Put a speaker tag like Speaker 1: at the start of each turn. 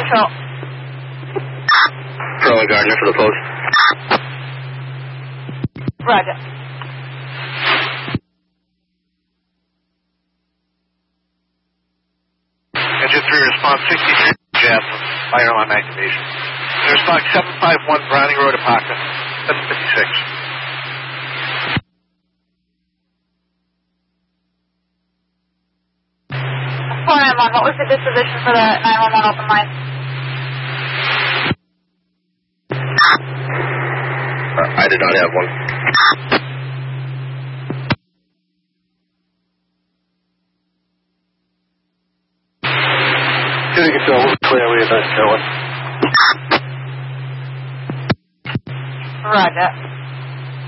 Speaker 1: Patrol.
Speaker 2: Charlie Gardner for the post.
Speaker 1: Roger.
Speaker 3: Engine 3 response 63 Jasmine. Fire alarm activation. Response 751 Browning Road, Apopka. 756.
Speaker 1: What was the disposition for the 911 open line?
Speaker 2: I did not have one.
Speaker 3: City control, we're clear. We have no one.
Speaker 1: Roger.